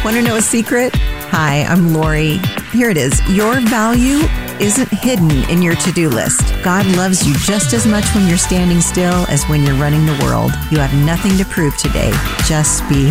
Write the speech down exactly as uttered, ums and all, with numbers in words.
Want to know a secret? Hi, I'm Lori. Here it is. Your value isn't hidden in your to-do list. God loves you just as much when you're standing still as when you're running the world. You have nothing to prove today. Just be